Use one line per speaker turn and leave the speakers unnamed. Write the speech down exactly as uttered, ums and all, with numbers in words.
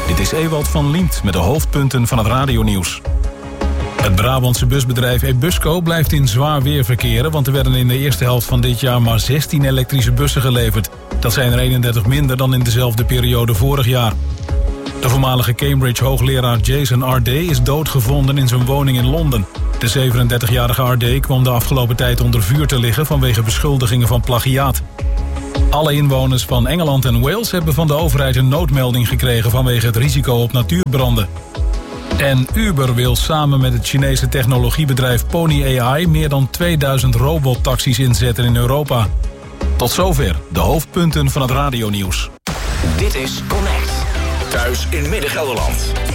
Dit is Ewald van Liemt met de hoofdpunten van het radionieuws. Het Brabantse busbedrijf Ebusco blijft in zwaar weer verkeren, want er werden in de eerste helft van dit jaar maar zestien elektrische bussen geleverd. Dat zijn er eenendertig minder dan in dezelfde periode vorig jaar. De voormalige Cambridge-hoogleraar Jason R D is doodgevonden in zijn woning in Londen. De zevenendertigjarige R D kwam de afgelopen tijd onder vuur te liggen vanwege beschuldigingen van plagiaat. Alle inwoners van Engeland en Wales hebben van de overheid een noodmelding gekregen vanwege het risico op natuurbranden. En Uber wil samen met het Chinese technologiebedrijf Pony A I meer dan tweeduizend robottaxis inzetten in Europa. Tot zover de hoofdpunten van het radionieuws.
Dit is Connect.
Thuis in Midden-Gelderland.